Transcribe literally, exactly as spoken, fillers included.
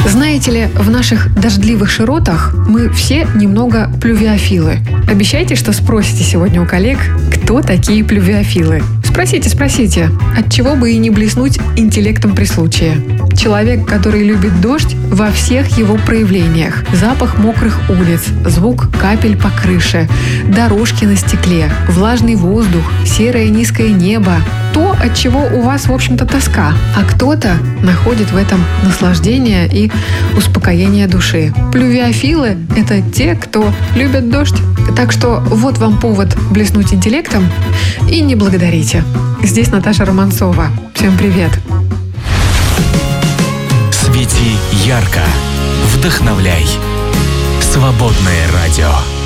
Знаете ли, в наших дождливых широтах мы все немного плювиофилы. Обещайте, что спросите сегодня у коллег, кто такие плювиофилы. Спросите, спросите, от чего бы и не блеснуть интеллектом при случае. Человек, который любит дождь во всех его проявлениях. Запах мокрых улиц, звук капель по крыше, дорожки на стекле, влажный воздух, серое низкое небо. То, от чего у вас, в общем-то, тоска. А кто-то находит в этом наслаждение и успокоение души. Плювиофилы – это те, кто любят дождь. Так что вот вам повод блеснуть интеллектом и не благодарите. Здесь Наташа Романцова. Всем привет! Свети ярко, вдохновляй. Свободное радио.